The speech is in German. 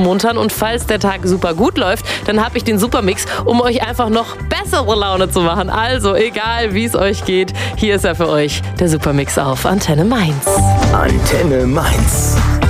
aufzumuntern. Und falls der Tag super gut läuft, dann habe ich den Supermix, um euch einfach noch bessere Laune zu machen. Also egal, wie es euch geht, hier ist er für euch, der Supermix auf Antenne Mainz. Antenne Mainz.